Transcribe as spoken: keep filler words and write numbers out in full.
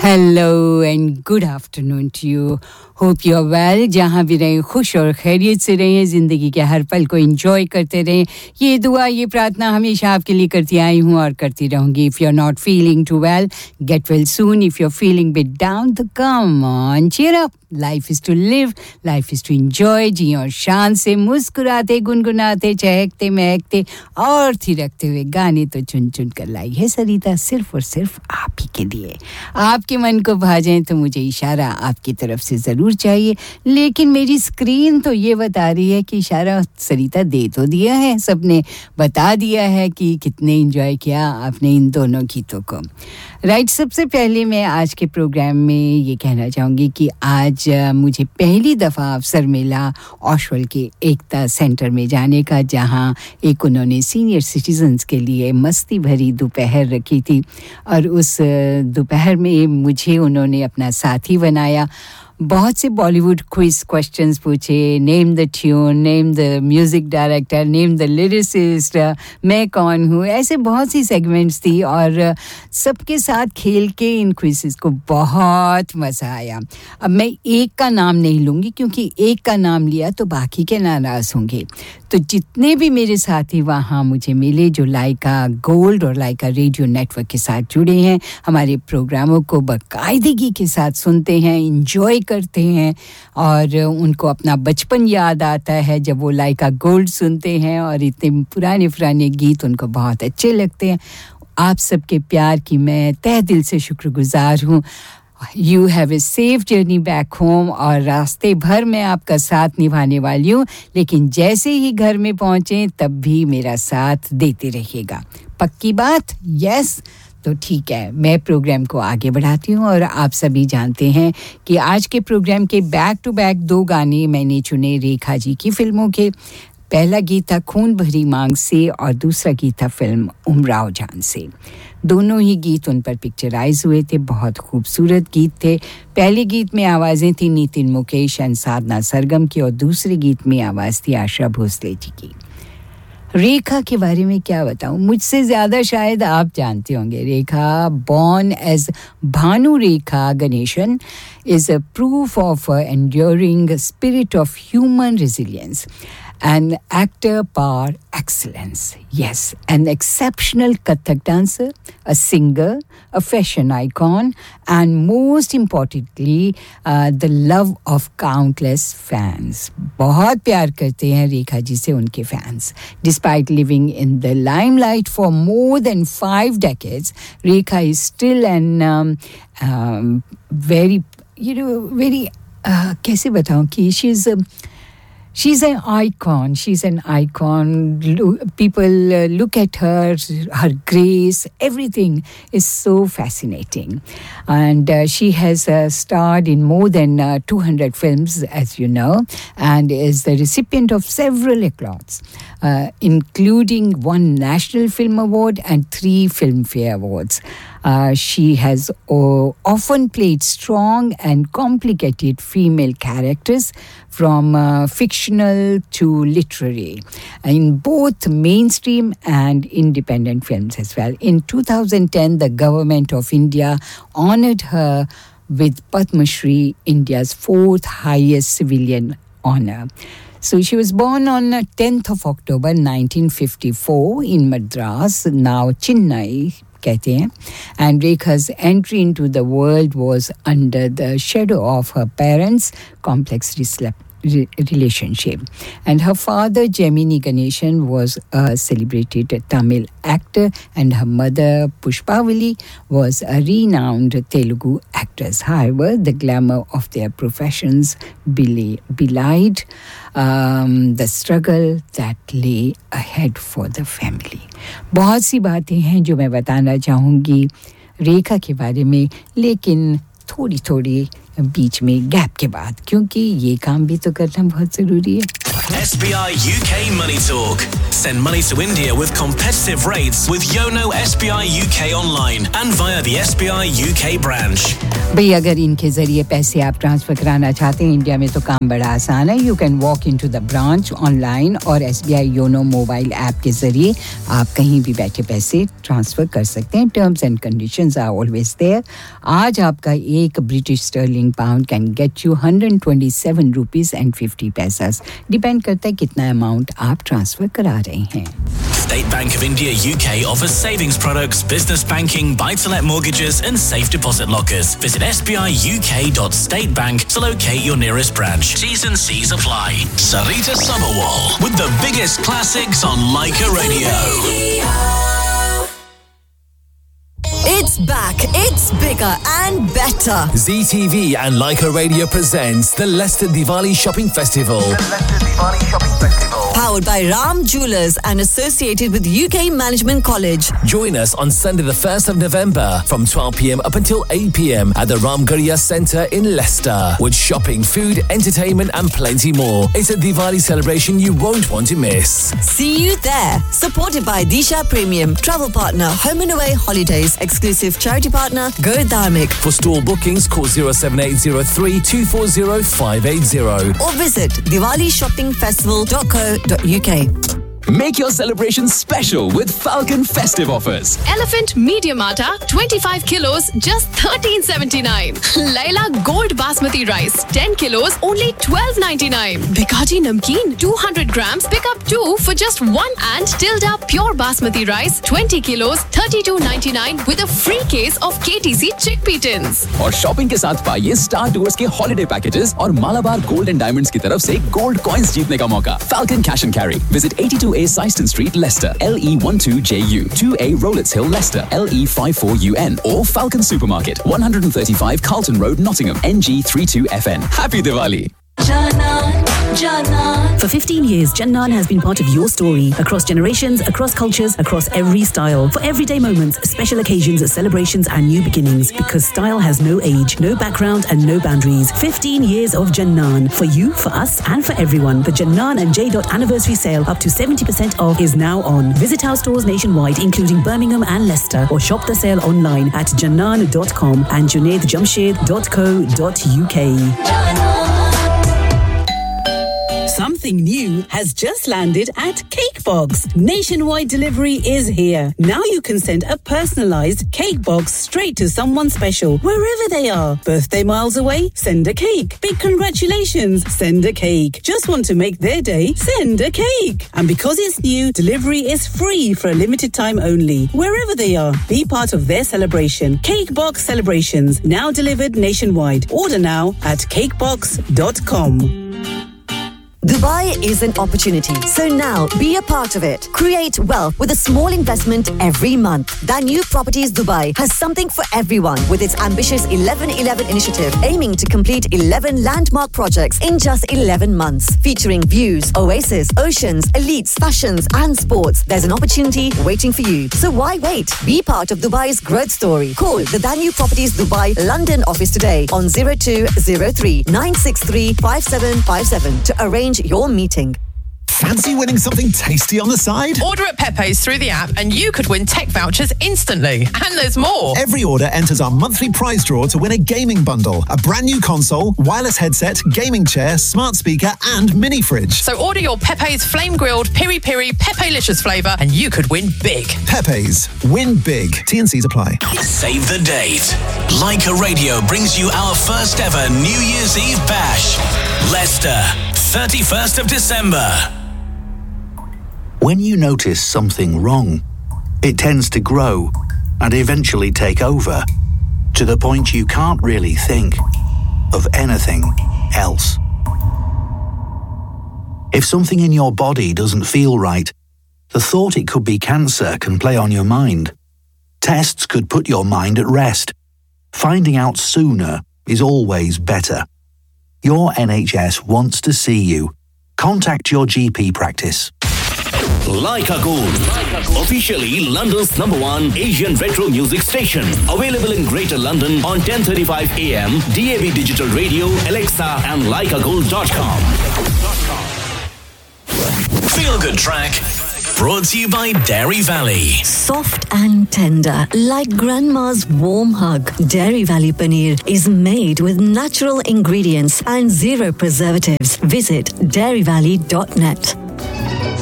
Hello and good afternoon to you. Hope you are well. जहाँ भी रहें खुश और खैरियत से रहें, ज़िंदगी के हर पल को एंजॉय करते रहें. ये दुआ ये प्रार्थना हमेशा आपके लिए करती आई हूँ और करती रहूँगी. If you're not feeling too well, get well soon. If you're feeling bit down, तो come on, cheer up. Life is to live, life is to enjoy. जी और शान से मुस्कुराते गुनगुनाते चहकते महकते और थिरकते हुए गाने तो चुन चुन कर लाई है सरिता सिर्फ और सिर्फ आप ही के लिए. आपके मन को भा जाए तो मुझे इशारा आपकी तरफ से ज़रूर चाहिए, लेकिन मेरी स्क्रीन तो ये बता रही है कि इशारा सरिता दे तो दिया है, सबने बता दिया है कि कितने एंजॉय किया आपने इन दोनों गीतों को. राइट, सबसे पहले मैं आज के प्रोग्राम में ये कहना चाहूँगी कि आज मुझे पहली दफ़ा अवसर मिला ऑशवल के एकता सेंटर में जाने का, जहाँ एक उन्होंने सीनियर सिटीजन्स के लिए मस्ती भरी दोपहर रखी थी और उस दोपहर में मुझे उन्होंने अपना साथी बनाया. बहुत से बॉलीवुड क्विज क्वेश्चंस पूछे, name the tune, name the music director, name the lyricist, मैं कौन हूँ, ऐसे बहुत सी सेगमेंट्स थी और सबके साथ खेल के इन क्विज़ेस को बहुत मज़ा आया. अब मैं एक का नाम नहीं लूँगी क्योंकि एक का नाम लिया तो बाकी के नाराज़ होंगे. तो जितने भी मेरे साथी वहाँ मुझे मिले जो लाइका गोल्ड और लाइका रेडियो नेटवर्क के साथ जुड़े हैं, हमारे प्रोग्रामों को बाकायदगी के साथ सुनते हैं, एंजॉय करते हैं और उनको अपना बचपन याद आता है जब वो लाइका गोल्ड सुनते हैं और इतने पुराने पुराने गीत उनको बहुत अच्छे लगते हैं. आप सबके प्यार की मैं तहे दिल से शुक्रगुजार हूँ. You have a safe journey back home और रास्ते भर मैं आपका साथ निभाने वाली हूँ, लेकिन जैसे ही घर में पहुँचें तब भी मेरा साथ देते रहिएगा. पक्की बात? यस. तो ठीक है, मैं प्रोग्राम को आगे बढ़ाती हूँ और आप सभी जानते हैं कि आज के प्रोग्राम के बैक टू बैक दो गाने मैंने चुने रेखा जी की फिल्मों के. पहला गीत था खून भरी मांग से और दूसरा गीत था फिल्म उमराव जान से. दोनों ही गीत उन पर पिक्चराइज हुए थे, बहुत खूबसूरत गीत थे. पहले गीत में आवाज़ें थी नितिन मुकेश और साधना सरगम की और दूसरे गीत में आवाज़ थी आशा भोसले जी की. रेखा के बारे में क्या बताऊं, मुझसे ज़्यादा शायद आप जानते होंगे. रेखा, born as Bhanu Rekha Ganeshan, is a proof of uh, enduring spirit of human resilience. An actor par excellence. Yes, an exceptional Kathak dancer, a singer, a fashion icon, and most importantly, uh, the love of countless fans. बहुत प्यार करते हैं रेखा जी से उनके fans. Despite living in the limelight for more than five decades, Rekha is still an um, um, very, you know, very, uh, कैसे बताऊं कि she's um, She's an icon. She's an icon. People uh, look at her, her grace, everything is so fascinating. And uh, she has uh, starred in more than uh, two hundred films, as you know, and is the recipient of several accolades, uh, including one National Film Award and three Filmfare Awards. Uh, she has uh, often played strong and complicated female characters, from uh, fictional to literary, in both mainstream and independent films as well. In two thousand ten, the Government of India honored her with Padma Shri, India's fourth highest civilian honor. So she was born on tenth of October nineteen fifty-four in Madras, now Chennai, कहते हैं. And Rekha's entry into the world was under the shadow of her parents' complex relationship. And her father, Gemini Ganeshan, was a celebrated Tamil actor, and her mother, Pushpavali, was a renowned Telugu actress. However, the glamour of their professions belied um, the struggle that lay ahead for the family. बहुत सी बातें हैं जो मैं बताना चाहूँगी रेखा के बारे में, लेकिन थोड़ी थोड़ी बीच में गैप के बाद, क्योंकि ये काम भी तो करना बहुत ज़रूरी है. S B I U K Money Talk. Send money to India with competitive rates with Yono S B I U K online and via the S B I U K branch. भाई अगर इनके ज़रिए पैसे आप transfer कराना चाहते हैं India में तो काम बड़ा आसान है. You can walk into the branch online और S B I Yono mobile app के ज़रिए आप कहीं भी बैठे पैसे ट्रांसफ़र कर सकते हैं. Terms and conditions are always there. आज आपका एक British sterling pound can get you one hundred twenty-seven rupees and fifty paisas. Depend करता है कितना अमाउंट आप ट्रांसफ़र करा रहे हैं. State Bank of India U K offers savings products, business banking, buy-to-let mortgages and safe deposit lockers. Visit s b i u k dot state bank to locate your nearest branch. T's and C's apply. Sarita Sabharwal with the biggest classics on Laika Radio. It's back, it's bigger and better. Z T V and Laika Radio presents the Leicester Diwali Shopping Festival. The Leicester Diwali Shopping Festival. Powered by Ram Jewellers and associated with U K Management College. Join us on Sunday the first of November from twelve p m up until eight p m at the Ram Gurriya Centre in Leicester. With shopping, food, entertainment and plenty more. It's a Diwali celebration you won't want to miss. See you there. Supported by Disha Premium, travel partner Home and Away Holidays, exclusive charity partner Go Dharmic. For store bookings, call zero seven eight zero three two four zero five eight zero. Or visit diwali shopping festival dot co dot u k. Make your celebration special with Falcon festive offers. Elephant medium atta, twenty-five kilos, just thirteen seventy-nine. Laila Gold Basmati rice, ten kilos, only twelve ninety-nine. Bikaji Namkeen, two hundred grams, pick up two for just one. And Tilda Pure Basmati rice, twenty kilos, thirty-two ninety-nine with a free case of K T C chickpea tins. और shopping के साथ पाइए star tours के holiday packages और Malabar gold and diamonds की तरफ से gold coins जीतने का मौका. Falcon Cash and Carry. Visit eighty-two A Syston Street, Leicester, L E twelve J U, two A Rowletts Hill, Leicester, L E fifty-four U N, or Falcon Supermarket, one thirty-five Carlton Road, Nottingham, N G thirty-two F N. Happy Diwali! Jannan, Jannan. For fifteen years, Jannan has been part of your story. Across generations, across cultures, across every style. For everyday moments, special occasions, celebrations and new beginnings. Because style has no age, no background and no boundaries. fifteen years of Jannan. For you, for us and for everyone. The Jannan and J. Anniversary sale up to seventy percent off is now on. Visit our stores nationwide including Birmingham and Leicester or shop the sale online at jannan dot com and junaid jamshed dot co dot u k. Something new has just landed at Cakebox. Nationwide delivery is here. Now you can send a personalised cake box straight to someone special, wherever they are. Birthday miles away? Send a cake. Big congratulations? Send a cake. Just want to make their day? Send a cake. And because it's new, delivery is free for a limited time only. Wherever they are, be part of their celebration. Cakebox Celebrations, now delivered nationwide. Order now at cakebox dot com. Dubai is an opportunity, so now be a part of it. Create wealth with a small investment every month. Danube Properties Dubai has something for everyone with its ambitious eleven eleven initiative, aiming to complete eleven landmark projects in just eleven months. Featuring views, oasis, oceans, elites, fashions and sports. There's an opportunity waiting for you. So why wait? Be part of Dubai's growth story. Call the Danube Properties Dubai London office today on zero two zero three nine six three five seven five seven to arrange your meeting. Fancy winning something tasty on the side? Order at Pepe's through the app and you could win tech vouchers instantly. And there's more. Every order enters our monthly prize draw to win a gaming bundle, a brand new console, wireless headset, gaming chair, smart speaker and mini fridge. So order your Pepe's flame grilled piri piri Pepe-licious flavour and you could win big. Pepe's. Win big. T and C's apply. Save the date. Laika Radio brings you our first ever New Year's Eve bash. Leicester, thirty-first of December. When you notice something wrong, it tends to grow and eventually take over to the point you can't really think of anything else. If something in your body doesn't feel right, the thought it could be cancer can play on your mind. Tests could put your mind at rest. Finding out sooner is always better. Your N H S wants to see you. Contact your G P practice. Laika Gold, officially London's number one Asian retro music station. Available in Greater London on ten thirty-five A M, D A B Digital Radio, Alexa and laika gold dot com. feel-good track brought to you by Dairy Valley. Soft and tender, like grandma's warm hug. Dairy Valley Paneer is made with natural ingredients and zero preservatives. Visit dairy valley dot net.